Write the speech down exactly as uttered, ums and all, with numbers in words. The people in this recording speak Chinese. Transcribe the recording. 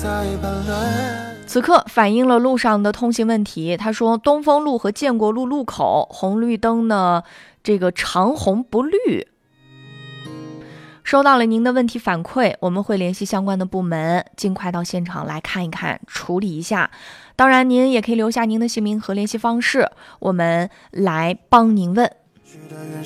此刻反映了路上的通行问题。他说，东风路和建国路路口红绿灯呢，这个长红不绿。收到了您的问题反馈，我们会联系相关的部门，尽快到现场来看一看，处理一下。当然，您也可以留下您的姓名和联系方式，我们来帮您问。